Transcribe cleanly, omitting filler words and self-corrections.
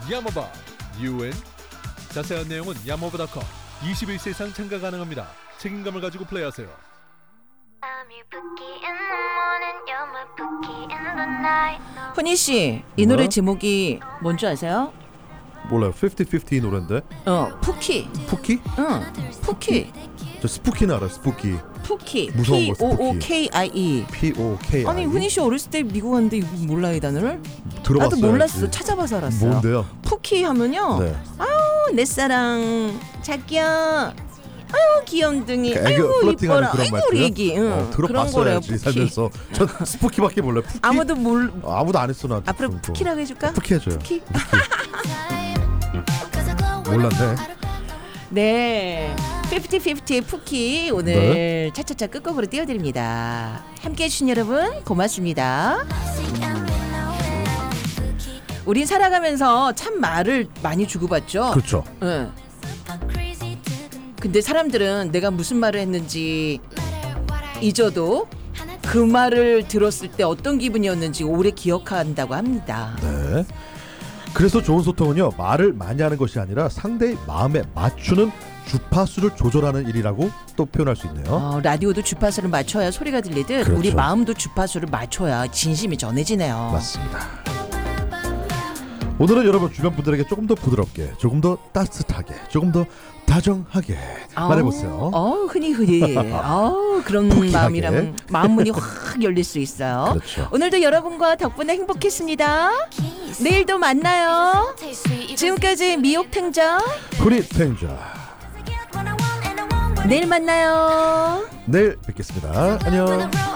야모바 UN. 자세한 내용은 야모바.com. 21세 이상 참가 가능합니다. 책임감을 가지고 플레이하세요. 훈이 씨, 이 노래 제목이 뭔지 아세요? 몰라요. 50-50 노래인데. 푸키. 푸키? 응, 푸키. 저 스푸키는 알아요. 스푸키. 푸키. 무서운 거, P-O-O-K-I-E. P-O-K-I. 아니 훈이 씨 어렸을 때 미국 왔는데 이거 몰라요 이 단어를? 들어봤어요. 나도 몰랐어. 찾아봐서 알았어요. 뭔데요? 푸키 하면요. 네. 아유 내 사랑 자기야. 아유 귀염둥이. 애교 아유 플러팅하는 이뻐라. 그런 아이고 말투요? 우리 애기. 응. 그런 거래요. 들어봤어야지 푸키. 살면서. 전 스푸키밖에 몰라요. 푸키? 아무도 안 했어 나한테. 앞으로 푸키라고 해줄까? 푸키 해줘요. 푸키. 몰랐네. 네, 50-50의 푸키 오늘 네. 차차차 끝곡으로 띄워드립니다. 함께해 주신 여러분 고맙습니다. 우린 살아가면서 참 말을 많이 주고받죠. 그렇죠. 응. 근데 사람들은 내가 무슨 말을 했는지 잊어도 그 말을 들었을 때 어떤 기분이었는지 오래 기억한다고 합니다. 네. 그래서 좋은 소통은요, 말을 많이 하는 것이 아니라 상대의 마음에 맞추는 주파수를 조절하는 일이라고 또 표현할 수 있네요. 라디오도 주파수를 맞춰야 소리가 들리듯 그렇죠. 우리 마음도 주파수를 맞춰야 진심이 전해지네요. 맞습니다. 오늘은 여러분 주변 분들에게 조금 더 부드럽게, 조금 더 따뜻하게, 조금 더 다정하게 말해보세요. 흔히 그런 푸키하게. 마음이라면 마음문이 확 열릴 수 있어요. 그렇죠. 오늘도 여러분과 덕분에 행복했습니다. 내일도 만나요. 지금까지 미옥탱자 훈이 탱자. 내일 만나요. 내일 뵙겠습니다. 안녕.